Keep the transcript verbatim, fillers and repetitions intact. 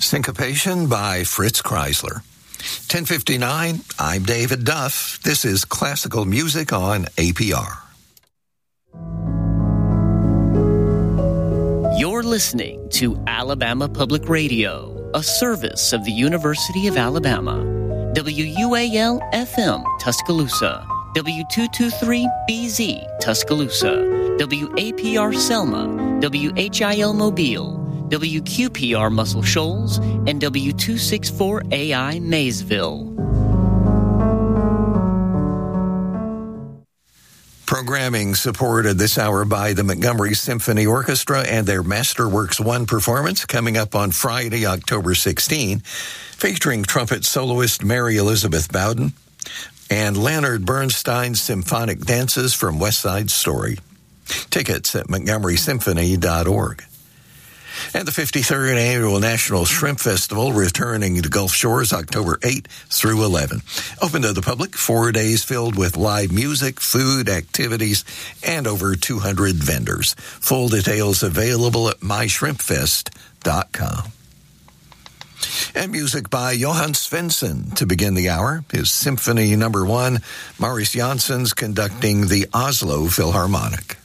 Syncopation by Fritz Kreisler. ten fifty-nine, I'm David Duff. This is classical music on A P R. You're listening to Alabama Public Radio, a service of the University of Alabama. W U A L F M, Tuscaloosa. W two twenty-three B Z, Tuscaloosa. W A P R Selma. W H I L Mobile. W Q P R Muscle Shoals. And W two sixty-four A I Maysville. Programming supported this hour by the Montgomery Symphony Orchestra and their Masterworks One performance coming up on Friday, October sixteenth, featuring trumpet soloist Mary Elizabeth Bowden and Leonard Bernstein's symphonic dances from West Side Story. Tickets at montgomery symphony dot org. And the fifty-third Annual National Shrimp Festival returning to Gulf Shores October eighth through eleventh. Open to the public, four days filled with live music, food, activities, and over two hundred vendors. Full details available at my shrimp fest dot com. And music by Johann Svensson to begin the hour. His Symphony Number One, Marius Janssen's conducting the Oslo Philharmonic.